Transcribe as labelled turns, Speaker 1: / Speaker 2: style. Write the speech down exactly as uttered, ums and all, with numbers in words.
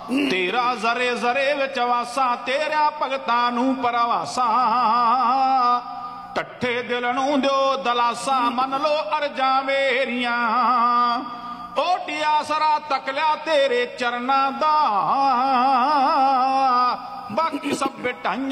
Speaker 1: तेरा जरे जरे विच वासा, तेरा भगतां नूं परवासा। टट्ठे दिल नूं दिओ दलासा, मन लो अर्जां मेरियां। ओटी आसरा तक लिया तेरे चरनां दा, बाकी सब बिटाइयां